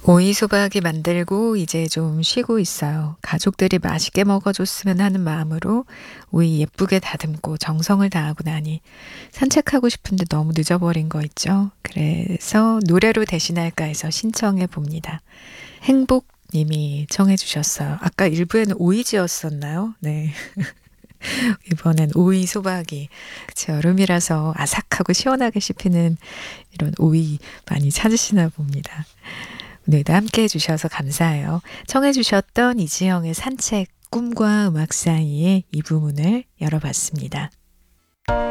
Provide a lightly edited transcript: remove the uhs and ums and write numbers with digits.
오이소박이 만들고 이제 좀 쉬고 있어요. 가족들이 맛있게 먹어줬으면 하는 마음으로 오이 예쁘게 다듬고 정성을 다하고 나니 산책하고 싶은데 너무 늦어버린 거 있죠. 그래서 노래로 대신할까 해서 신청해 봅니다. 행복 님이 청해 주셨어요. 아까 일부에는 오이지였었나요? 네. 이번엔 오이 소박이. 그치, 여름이라서 아삭하고 시원하게 씹히는 이런 오이 많이 찾으시나 봅니다. 오늘도 함께 해주셔서 감사해요. 청해주셨던 이지영의 산책, 꿈과 음악 사이에 이 부분을 열어봤습니다.